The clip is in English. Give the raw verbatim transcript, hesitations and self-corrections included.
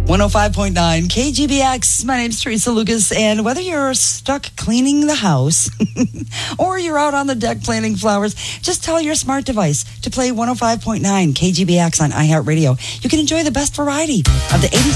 one oh five point nine K G B X. My name's Teresa Lucas, and whether you're stuck cleaning the house or you're out on the deck planting flowers, just tell your smart device to play one oh five point nine K G B X on iHeartRadio. You can enjoy the best variety of the eighties